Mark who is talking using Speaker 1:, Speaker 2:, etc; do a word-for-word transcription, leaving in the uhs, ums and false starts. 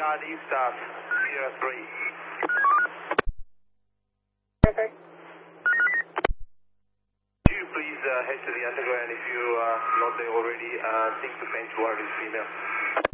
Speaker 1: yard east of Sierra three.
Speaker 2: Okay.
Speaker 1: Could you please uh, head to the underground if you are not there already? Uh, I think the bench ward is female.